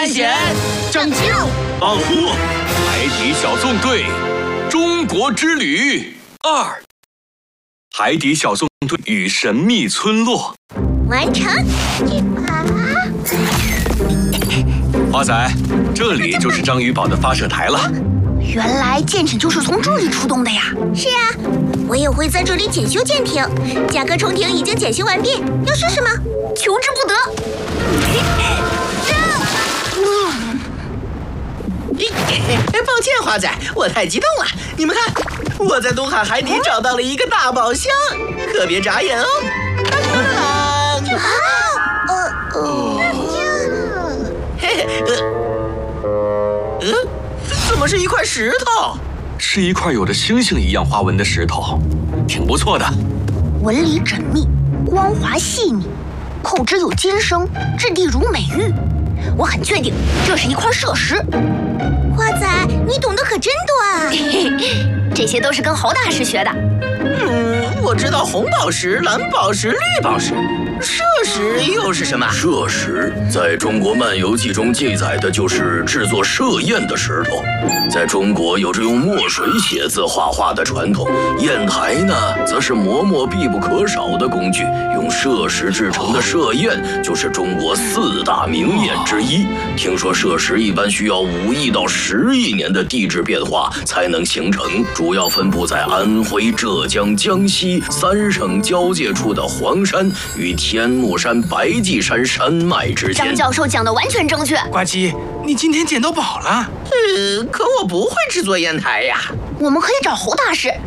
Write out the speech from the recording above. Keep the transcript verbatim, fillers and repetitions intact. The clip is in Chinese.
探险、 拯救、 保护海底小纵队中国之旅二：海底小纵队与神秘村落。 完成。 花仔，这里就是章鱼堡的发射台了。 原来舰艇就是从这里出动的呀！ 是啊，我也会在这里检修舰艇。甲壳虫艇已经检修完毕，要试试吗？ 求之不得。 抱歉，花仔，我太激动了。你们看，我在东海海底找到了一个大宝箱，可别眨眼哦！当当当！ 啊，呃呃， 嘿嘿，呃，呃，怎么是一块石头？ 是一块有着星星一样花纹的石头，挺不错的。 纹理缜密，光滑细腻，扣之有尖生，质地如美玉。我很确定这是一块摄石。 花仔，你懂得可真多啊！ 这些都是跟侯大师学的。 嗯，我知道红宝石、蓝宝石、绿宝石，摄石又是什么？ 摄石在中国漫游记中记载的就是制作设砚的石头。在中国有着用墨水写字画画的传统，砚台呢，则是磨墨必不可少的工具。用摄石制成的设砚就是中国四大名砚之一。听说摄石一般需要五亿到十亿年的地质变化才能形成，主要分布在安徽、浙江、江西三省交界处的黄山与天目山、白济山山脉之间。 张教授讲的完全正确。 呱唧，你今天捡到宝了？ 呃，可我不会制作砚台呀。 我们可以找侯大师，